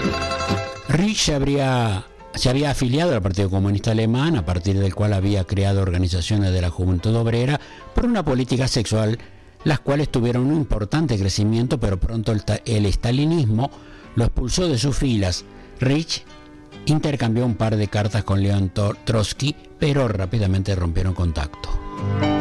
Rich se había afiliado al Partido Comunista Alemán, a partir del cual había creado organizaciones de la Juventud Obrera por una política sexual, las cuales tuvieron un importante crecimiento, pero pronto el estalinismo lo expulsó de sus filas. Rich intercambió un par de cartas con León Trotsky, pero rápidamente rompieron contacto.